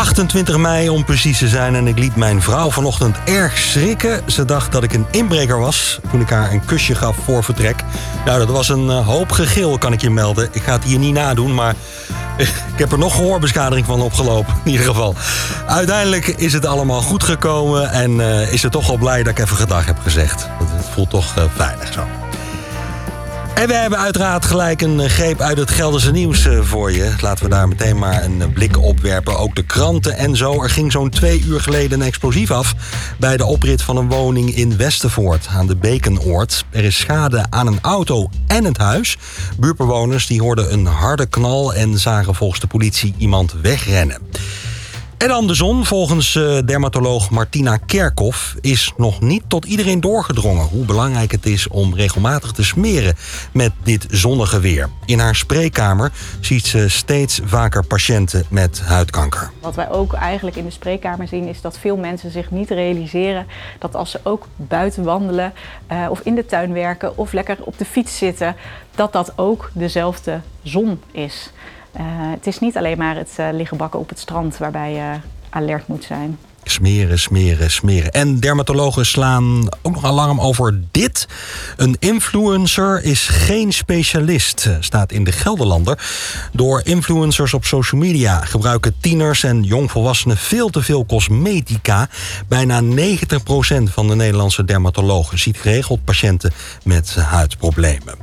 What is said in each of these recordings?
28 mei om precies te zijn en ik liet mijn vrouw vanochtend erg schrikken. Ze dacht dat ik een inbreker was toen ik haar een kusje gaf voor vertrek. Nou, dat was een hoop gegil, kan ik je melden. Ik ga het hier niet nadoen, maar ik heb er nog gehoorbeschadiging van opgelopen. In ieder geval. Uiteindelijk is het allemaal goed gekomen en is ze toch wel blij dat ik even gedag heb gezegd. Het voelt toch veilig zo. En we hebben uiteraard gelijk een greep uit het Gelderse nieuws voor je. Laten we daar meteen maar een blik op werpen. Ook de kranten en zo. Er ging zo'n 2 uur geleden een explosief af bij de oprit van een woning in Westervoort aan de Bekenoord. Er is schade aan een auto en het huis. Buurtbewoners die hoorden een harde knal en zagen volgens de politie iemand wegrennen. En dan de zon. Volgens dermatoloog Martina Kerkhoff is nog niet tot iedereen doorgedrongen hoe belangrijk het is om regelmatig te smeren met dit zonnige weer. In haar spreekkamer ziet ze steeds vaker patiënten met huidkanker. Wat wij ook eigenlijk in de spreekkamer zien is dat veel mensen zich niet realiseren dat als ze ook buiten wandelen of in de tuin werken of lekker op de fiets zitten, dat dat ook dezelfde zon is. Het is niet alleen maar het liggen bakken op het strand waarbij je alert moet zijn. Smeren, smeren, smeren. En dermatologen slaan ook nog alarm over dit. Een influencer is geen specialist, staat in de Gelderlander. Door influencers op social media gebruiken tieners en jongvolwassenen veel te veel cosmetica. Bijna 90% van de Nederlandse dermatologen ziet geregeld patiënten met huidproblemen.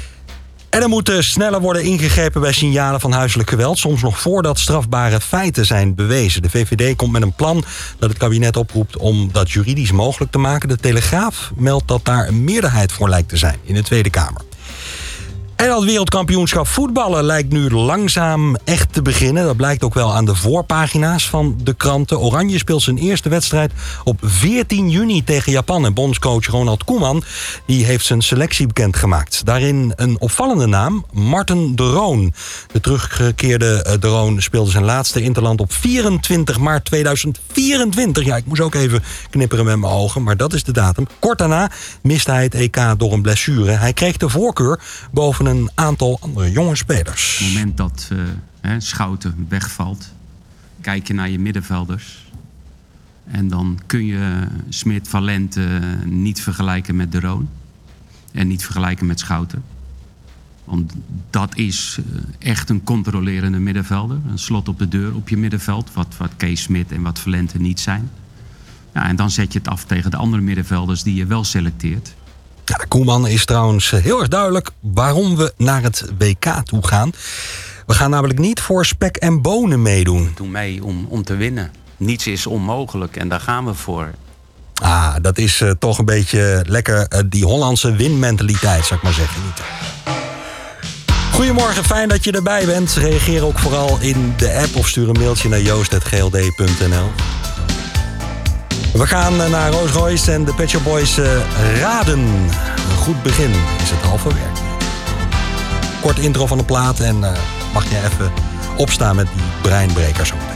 En er moet sneller worden ingegrepen bij signalen van huiselijk geweld, soms nog voordat strafbare feiten zijn bewezen. De VVD komt met een plan dat het kabinet oproept om dat juridisch mogelijk te maken. De Telegraaf meldt dat daar een meerderheid voor lijkt te zijn in de Tweede Kamer. En het wereldkampioenschap voetballen lijkt nu langzaam echt te beginnen. Dat blijkt ook wel aan de voorpagina's van de kranten. Oranje speelt zijn eerste wedstrijd op 14 juni tegen Japan. En bondscoach Ronald Koeman die heeft zijn selectie bekendgemaakt. Daarin een opvallende naam, Marten de Roon. De teruggekeerde de Roon speelde zijn laatste interland op 24 maart 2024. Ja, ik moest ook even knipperen met mijn ogen, maar dat is de datum. Kort daarna miste hij het EK door een blessure. Hij kreeg de voorkeur boven een aantal andere jonge spelers. Op het moment dat Schouten wegvalt, kijk je naar je middenvelders. En dan kun je Smit Valente niet vergelijken met de Roon. En niet vergelijken met Schouten. Want dat is echt een controlerende middenvelder. Een slot op de deur op je middenveld. Wat Kees Smit en wat Valente niet zijn. Ja, en dan zet je het af tegen de andere middenvelders die je wel selecteert. Ja, Koeman is trouwens heel erg duidelijk waarom we naar het WK toe gaan. We gaan namelijk niet voor spek en bonen meedoen. We doen mee om te winnen. Niets is onmogelijk en daar gaan we voor. Ah, dat is toch een beetje lekker die Hollandse winmentaliteit, zou ik maar zeggen. Goedemorgen, fijn dat je erbij bent. Reageer ook vooral in de app of stuur een mailtje naar joost@gld.nl. We gaan naar Rolls Royce en de Pet Shop Boys raden. Een goed begin is het halve werk. Kort intro van de plaat en mag je even opstaan met die breinbreker zo.